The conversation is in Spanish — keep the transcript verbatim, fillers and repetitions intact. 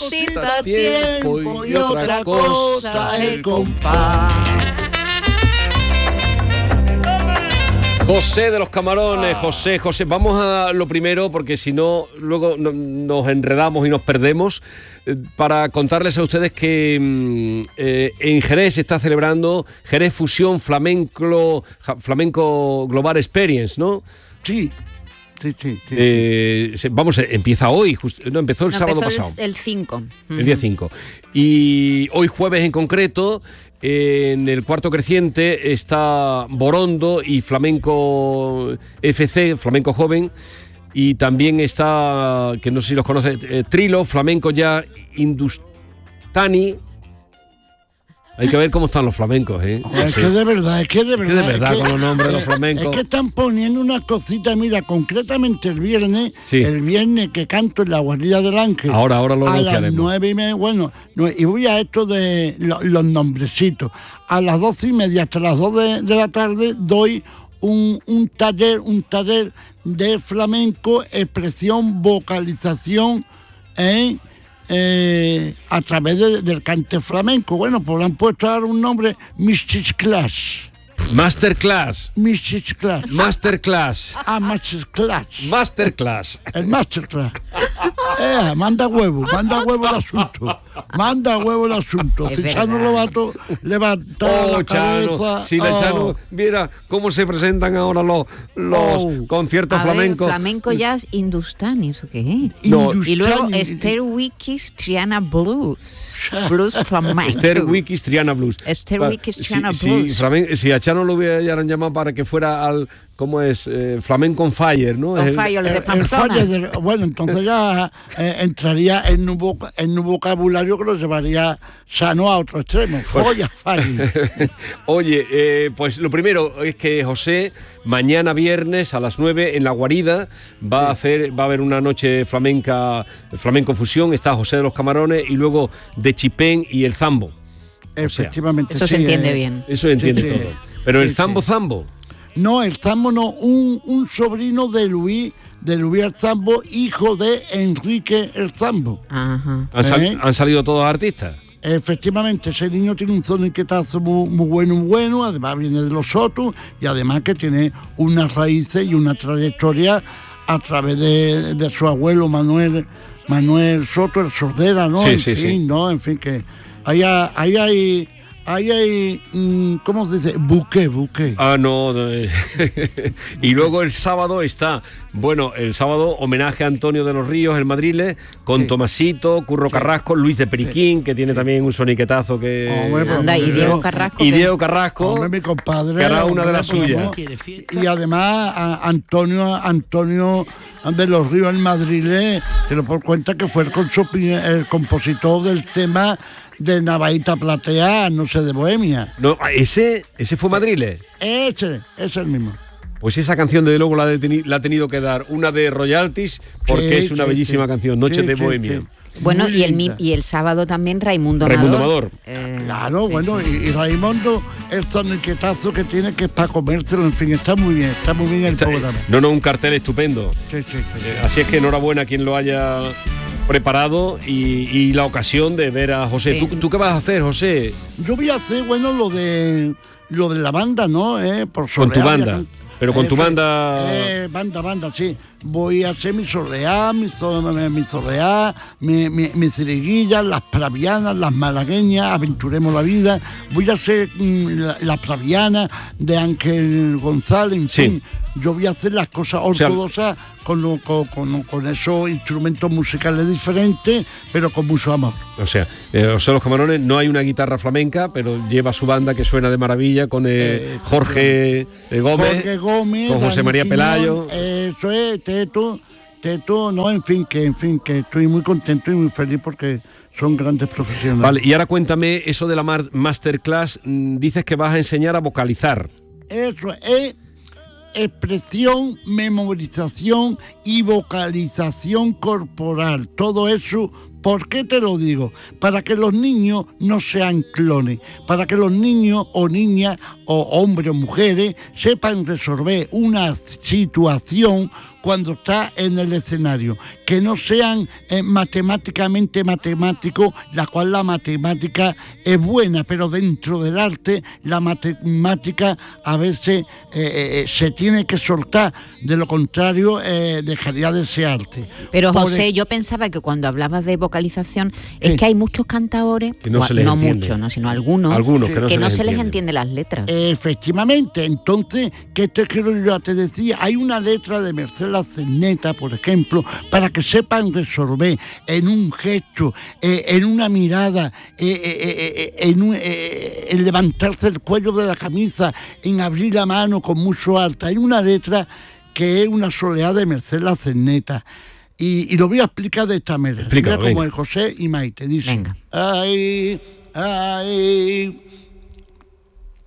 cosita tiempo y otra cosa el compás. José de los Camarones, José, José, vamos a lo primero porque si no, luego no, nos enredamos y nos perdemos, eh, para contarles a ustedes que eh, en Jerez se está celebrando Jerez Fusión Flamenco, Flamenco Global Experience, ¿no? Sí. Sí, sí, sí, eh, se, vamos, empieza hoy, just, no, empezó el no, sábado empezó pasado. El cinco. El uh-huh. día cinco. Y hoy jueves en concreto, en el cuarto creciente está Borondo y Flamenco F C, Flamenco Joven, y también está, que no sé si los conoce, eh, Trilo, Flamenco ya Hindustani. Hay que ver cómo están los flamencos, ¿eh? Es sí. que de verdad, es que de verdad. Es que de verdad, es que, con los nombres de los flamencos. Es que están poniendo unas cositas, mira, concretamente el viernes, sí. el viernes que canto en la Guarida del Ángel. Ahora, ahora lo a anunciaremos. las nueve y media, bueno, y voy a esto de lo, los nombrecitos. A las doce y media hasta las dos de, de la tarde doy un, un taller, un taller de flamenco, expresión, vocalización, ¿eh? Eh, a través de, del cante flamenco. Bueno, pues le han puesto ahora un nombre, Masterclass. Masterclass. Masterclass. Masterclass. Ah, Masterclass. Masterclass. El Masterclass. Eh, manda huevo, manda huevo el asunto. Manda huevo el asunto. Es si verdad. Chano Lobato levanta oh, la Chano, cabeza. Si la oh. Chano viera cómo se presentan ahora los, los oh. conciertos a flamencos. Ver, flamenco jazz hindustani, ¿eso qué es? No. Y luego Esther Wikis Triana Blues. Blues flamenco. Esther Wikis Triana Blues. Esther Wikis Triana si, Blues. Si, flamenco, si a Chano lo hubieran llamado para que fuera al, ¿cómo es? Eh, Flamenco on Fire, ¿no? On Fire, el, de Pamplona. El de, bueno, entonces ya eh, entraría en un, voc- en un vocabulario que lo llevaría Sano a otro extremo. Folla Fire. Oye, eh, pues lo primero es que José, mañana viernes a las nueve en La Guarida va sí. a hacer, va a haber una noche flamenca, flamenco fusión, está José de los Camarones y luego de Chipén y el Zambo. Efectivamente. O sea, eso sí, se entiende eh, bien. Eso se entiende sí, todo. Sí. Pero sí, el Zambo, sí. Zambo. No, el Zambo no, un, un sobrino de Luis, de Luis el Zambo, hijo de Enrique el Zambo. Ajá. ¿Han, sal- ¿Eh? ¿Han salido todos artistas? Efectivamente, ese niño tiene un soniquetazo muy, muy bueno, muy bueno, además viene de los Sotos y además que tiene unas raíces y una trayectoria a través de, de su abuelo Manuel Manuel Soto, el Sordera, ¿no? Sí, en sí, fin, sí. ¿no? En fin, que ahí hay, ahí hay, ahí hay mmm, ¿cómo se dice? Buque, buque. Ah, no. no eh. Y luego el sábado está, bueno, el sábado homenaje a Antonio de los Ríos, el Madrile, con sí. Tomasito, Curro sí. Carrasco, Luis de Periquín, sí. que tiene sí. también un soniquetazo que... Hombre, pues, Anda, y Diego Carrasco. Y que... Diego Carrasco, hombre, mi compadre, que hará una hombre, de las pues, suyas. ¿no? Y además a Antonio, Antonio de los Ríos, el Madrile, te lo por cuenta que fue el, consopi- el compositor del tema de Navaíta Platea, no sé, de Bohemia. No, ese, ese fue Madrile. Ese, ese es el mismo. Pues esa canción desde luego la, deteni- la ha tenido que dar una de royalties porque sí, es una sí, bellísima sí. canción, Noches sí, de sí, Bohemia. Sí. Bueno, Muy y el, linda. y el sábado también Raimundo Amador. Raimundo Amador. Eh, claro, sí, bueno, sí. Y, y Raimundo, el soniquetazo que tiene que es para comérselo, en fin, está muy bien, está muy bien el Está, programa. No, no, un cartel estupendo. Sí, sí, sí. Eh, así es que enhorabuena a quien lo haya preparado y, y la ocasión de ver a José. Sí. ¿Tú, ¿Tú qué vas a hacer, José? Yo voy a hacer, bueno, lo de lo de la banda, ¿no? Eh, por Con tu Soleá, banda. Pero con eh, tu banda... Eh, banda, banda, sí. Voy a hacer mi sorleá, mi, so, mi sorleá, mi, mi, mi ciriguilla, las pravianas, las malagueñas, aventuremos la vida. Voy a hacer mm, la, la praviana de Ángel González, en sí. fin. Yo voy a hacer las cosas ortodoxas, o sea, con, lo, con, con, con esos instrumentos musicales diferentes, pero con mucho amor. O sea, eh, o sea, los Camarones no hay una guitarra flamenca, pero lleva su banda que suena de maravilla con eh, eh, Jorge eh, Gómez, Jorge Gómez, con José Dani María Piñón, Pelayo. Eso es, Teto, Teto, no, en fin, que en fin, que estoy muy contento y muy feliz porque son grandes profesionales. Vale, y ahora cuéntame eso de la mar- masterclass, mm, dices que vas a enseñar a vocalizar. Eso es expresión, memorización y vocalización corporal. Todo eso, ¿por qué te lo digo? Para que los niños no sean clones, para que los niños o niñas o hombres o mujeres sepan resolver una situación cuando está en el escenario, que no sean eh, matemáticamente matemáticos, la cual la matemática es buena, pero dentro del arte la matemática a veces eh, eh, se tiene que soltar, de lo contrario eh, dejaría de ser arte. Pero Por José, el... yo pensaba que cuando hablabas de vocalización, es ¿Qué? que hay muchos cantadores, que no, o, se les no entiende. muchos, no, sino algunos, algunos que no, que se, no les se les entiende. entiende las letras. Efectivamente, entonces, ¿qué te quiero yo te decía? Hay una letra de Mercedes Cerneta, por ejemplo, para que sepan resolver en un gesto, eh, en una mirada, eh, eh, eh, en, un, eh, en levantarse el cuello de la camisa, en abrir la mano con mucho alto. Hay una letra que es una soleá de Mercedes Cerneta. Y, y lo voy a explicar de esta manera. Explícalo, Mira como venga. el José y Maite dice. Venga. Ay, ay,